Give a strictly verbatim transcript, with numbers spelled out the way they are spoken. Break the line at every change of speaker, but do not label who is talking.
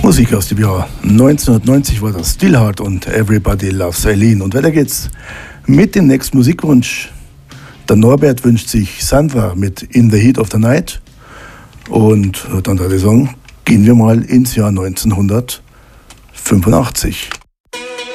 Musik aus dem Jahr neunzehnhundertneunzig war das Steelheart und Everybody Loves Eileen. Und weiter geht's mit dem nächsten Musikwunsch. Der Norbert wünscht sich Sandra mit In the Heat of the Night. Und dann würde ich sagen, gehen wir mal ins Jahr neunzehnhundertfünfundachtzig.